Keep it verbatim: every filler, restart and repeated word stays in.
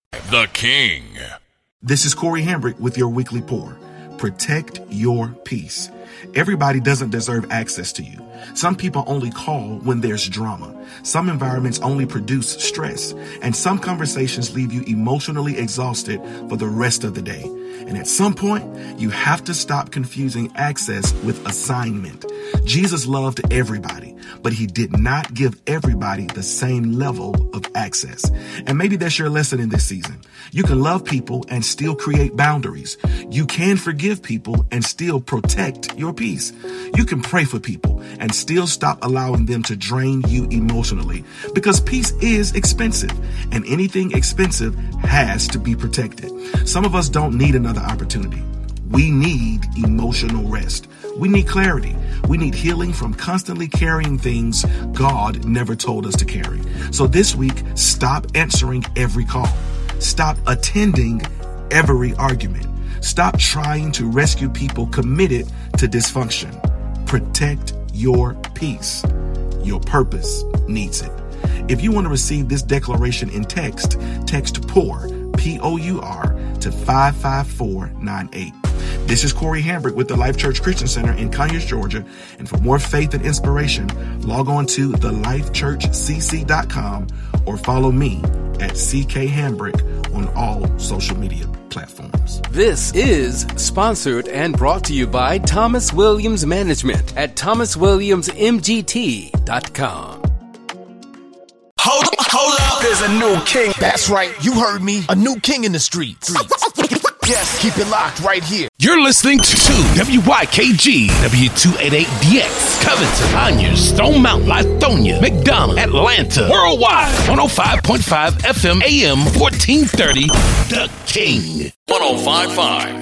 The King. This is Corey Hambrick with your weekly pour. Protect your peace. Everybody doesn't deserve access to you. Some people only call when there's drama. Some environments only produce stress. And some conversations leave you emotionally exhausted for the rest of the day. And at some point, you have to stop confusing access with assignment. Jesus loved everybody, but he did not give everybody the same level of access. And maybe that's your lesson in this season. You can love people and still create boundaries. You can forgive people and still protect your peace. You can pray for people and still stop allowing them to drain you emotionally, because peace is expensive, and anything expensive has to be protected. Some of us don't need another opportunity. We need emotional rest. We need clarity. We need healing from constantly carrying things God never told us to carry. So this week, stop answering every call. Stop attending every argument. Stop trying to rescue people committed to dysfunction. Protect your peace. Your purpose needs it. If you want to receive this declaration in text, text POUR, P O U R, to five five four nine eight. This is Corey Hambrick with the Life Church Christian Center in Conyers, Georgia. And for more faith and inspiration, log on to the life church c c dot com or follow me at C K Hambrick on all social media platforms. This is sponsored and brought to you by Thomas Williams Management at thomas williams m g t dot com. Hold up, hold up. There's a new king. That's right. You heard me. A new king in the streets. Yes, keep it locked right here. You're listening to W Y K G, W two eighty-eight D X, Covington, Conyers, Stone Mountain, Lithonia, McDonough, Atlanta, worldwide, one oh five point five F M, A M, fourteen thirty, The King. one oh five point five